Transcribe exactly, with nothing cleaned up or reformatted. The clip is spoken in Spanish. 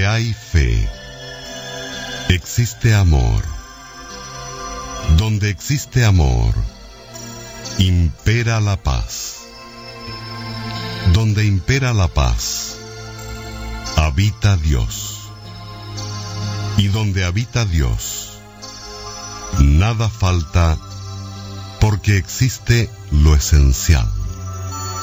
hay fe, existe amor. Donde existe amor, impera la paz. Donde impera la paz, habita Dios. Y donde habita Dios, nada falta, porque existe lo esencial.